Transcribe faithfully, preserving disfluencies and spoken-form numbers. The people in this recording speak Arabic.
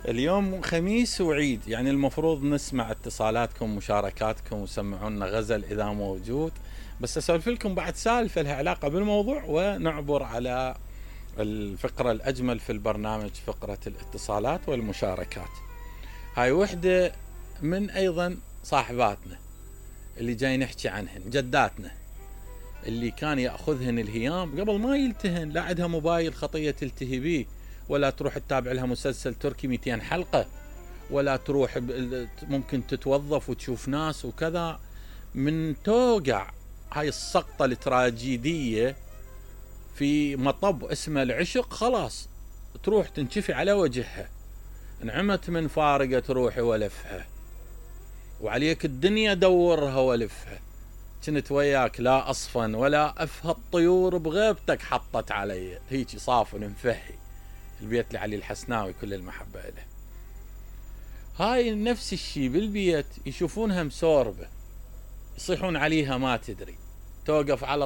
اليوم خميس وعيد، يعني المفروض نسمع اتصالاتكم ومشاركاتكم وسمعونا غزل إذا موجود، بس أسولف لكم بعد سالفة لها علاقة بالموضوع ونعبر على الفقرة الأجمل في البرنامج، فقرة الاتصالات والمشاركات. هاي وحدة من أيضا صاحباتنا اللي جاي نحكي عنهن، جداتنا اللي كان يأخذهن الهيام قبل ما يلتهن، لا عندها موبايل خطية تلتهي بيه، ولا تروح تتابع لها مسلسل تركي مئتين حلقة، ولا تروح ممكن تتوظف وتشوف ناس وكذا. من توقع هاي السقطة التراجيدية في مطب اسمه العشق، خلاص تروح تنشفي على وجهها. نعمت من فارقة روحي ولفها، وعليك الدنيا دورها ولفها، كنت وياك لا أصفن ولا أفهى الطيور بغيبتك حطت علي. هيجي صافن مفهي البيت لعلي الحسناوي كل المحبة له. هاي نفس الشي بالبيت، يشوفونها مسوربة يصيحون عليها ما تدري، توقف على